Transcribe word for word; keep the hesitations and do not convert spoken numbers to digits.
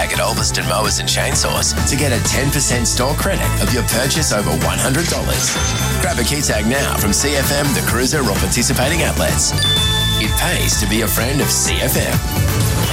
tag at Ulverston Mowers and Chainsaws to get a ten percent store credit of your purchase over one hundred dollars. Grab a key tag now from C F M, The Cruiser or participating outlets. It pays to be a friend of C F M.